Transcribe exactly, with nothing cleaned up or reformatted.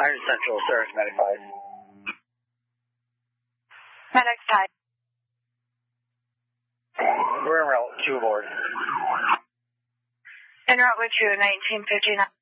Iron Central, Sirius Medic five. Medic five. We're en route, two aboard. En route with you, nineteen fifty-nine.